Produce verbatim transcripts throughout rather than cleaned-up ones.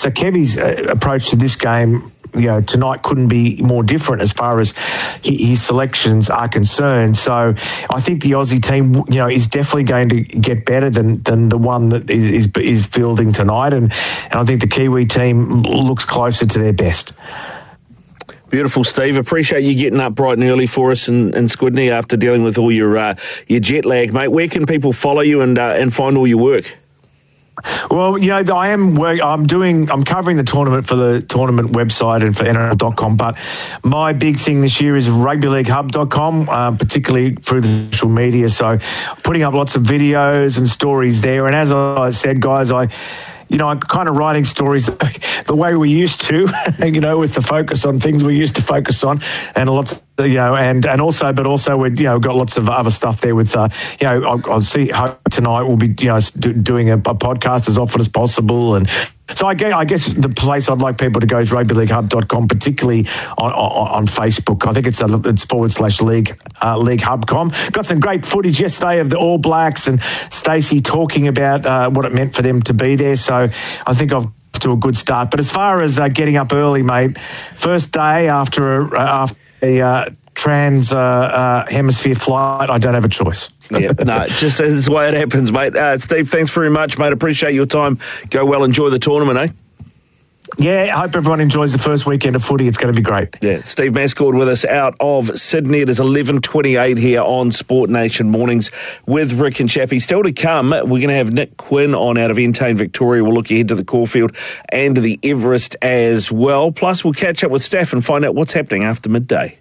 So Kevy's uh, approach to this game, you know, tonight couldn't be more different as far as his selections are concerned. So I think the Aussie team, you know, is definitely going to get better than, than the one that is, is is fielding tonight, and and I think the Kiwi team looks closer to their best. Beautiful, Steve. Appreciate you getting up bright and early for us in, in Squidney after dealing with all your uh, your jet lag, mate. Where can people follow you and uh, and find all your work? Well, you know, I am work, I'm doing, I'm covering the tournament for the tournament website and for N R L dot com, but my big thing this year is rugby league hub dot com, uh, particularly through the social media. So putting up lots of videos and stories there. And as I said, guys, I, you know, I'm kind of writing stories the way we used to, you know, with the focus on things we used to focus on, and lots, you know, and, and also, but also we, you know, got lots of other stuff there with, uh, you know, I'll, I'll see hope tonight we'll be, you know, do, doing a, a podcast as often as possible. And so I guess, I guess the place I'd like people to go is rugby league hub dot com, particularly on, on, on Facebook. I think it's a, it's forward slash league, uh, league hub dot com. Got some great footage yesterday of the All Blacks and Stacey talking about uh, what it meant for them to be there. So I think I've to a good start. But as far as uh, getting up early, mate, first day after a, uh, after a uh, trans uh, uh, hemisphere flight, I don't have a choice. Yeah, no, just as the way it happens, mate. Uh, Steve, thanks very much, mate. Appreciate your time. Go well, enjoy the tournament, eh? Yeah, I hope everyone enjoys the first weekend of footy. It's going to be great. Yeah, Steve Mascord with us out of Sydney. It is eleven twenty-eight here on Sport Nation Mornings with Rick and Chappie. Still to come, we're going to have Nick Quinn on out of Entain, Victoria. We'll look ahead to the Caulfield and to the Everest as well. Plus, we'll catch up with staff and find out what's happening after midday.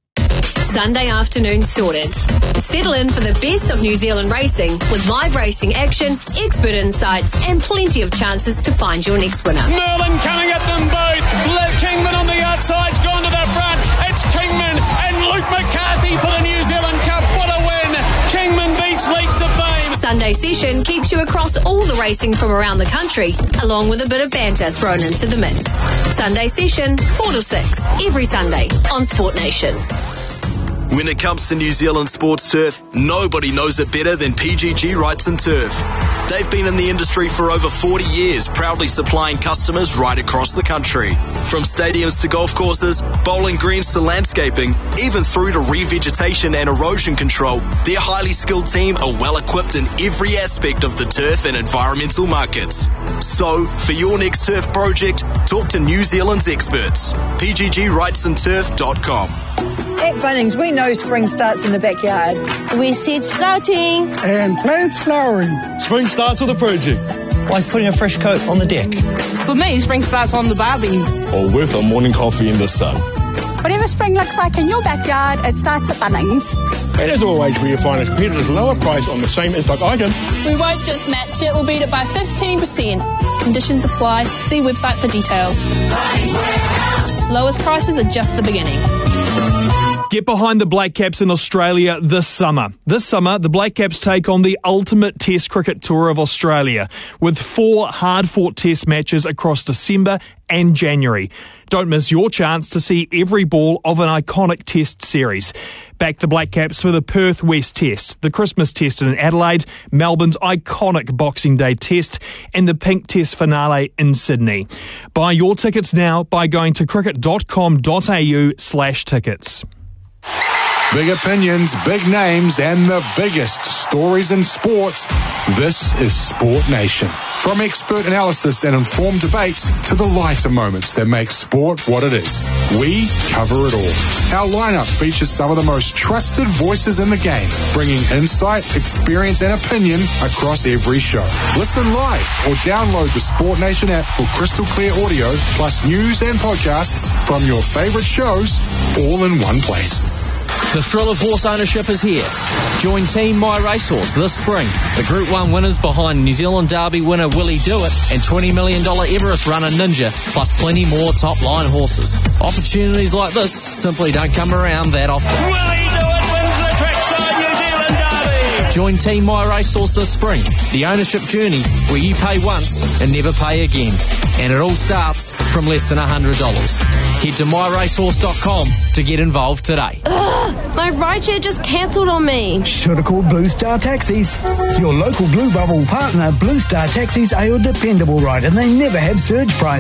Sunday afternoon sorted. Settle in for the best of New Zealand racing with live racing action, expert insights and plenty of chances to find your next winner. Merlin coming at them both. Kingman on the outside's gone to the front. It's Kingman and Luke McCarthy for the New Zealand Cup. What a win. Kingman beats Leap to Fame. Sunday Session keeps you across all the racing from around the country, along with a bit of banter thrown into the mix. Sunday Session, four to six, every Sunday on Sport Nation. When it comes to New Zealand sports turf, nobody knows it better than P G G Wrights and Turf. They've been in the industry for over forty years, proudly supplying customers right across the country. From stadiums to golf courses, bowling greens to landscaping, even through to revegetation and erosion control, their highly skilled team are well equipped in every aspect of the turf and environmental markets. So, for your next turf project, talk to New Zealand's experts. P G G Wrights and Turf dot com. At Bunnings, we know spring starts in the backyard. We seed sprouting. And plants flowering. Spring starts with a project. Like putting a fresh coat on the deck. For me, spring starts on the barbie. Or with a morning coffee in the sun. Whatever spring looks like in your backyard, it starts at Bunnings. And as always, where you find a competitor's lower price on the same in-stock item. We won't just match it, we'll beat it by fifteen percent. Conditions apply. See website for details. Lowest prices are just the beginning. Get behind the Black Caps in Australia this summer. This summer, the Black Caps take on the ultimate Test cricket tour of Australia with four hard-fought Test matches across December and January. Don't miss your chance to see every ball of an iconic Test series. Back the Black Caps for the Perth West Test, the Christmas Test in Adelaide, Melbourne's iconic Boxing Day Test, and the Pink Test finale in Sydney. Buy your tickets now by going to cricket dot com dot a u slash tickets. Big opinions, big names, and the biggest stories in sports. This is Sport Nation. From expert analysis and informed debates to the lighter moments that make sport what it is, we cover it all. Our lineup features some of the most trusted voices in the game, bringing insight, experience, and opinion across every show. Listen live or download the Sport Nation app for crystal clear audio, plus news and podcasts from your favorite shows, all in one place. The thrill of horse ownership is here. Join Team My Racehorse this spring. The Group one winners behind New Zealand Derby winner Willie Dewitt and twenty million dollars Everest runner Ninja, plus plenty more top-line horses. Opportunities like this simply don't come around that often. Willie Dewitt wins the Trackside New Zealand Derby. Join Team My Racehorse this spring. The ownership journey where you pay once and never pay again. And it all starts from less than one hundred dollars. Head to my racehorse dot com to get involved today. Ugh, my rideshare just cancelled on me. Should have called Blue Star Taxis. Your local Blue Bubble partner, Blue Star Taxis, are your dependable ride, and they never have surge prices.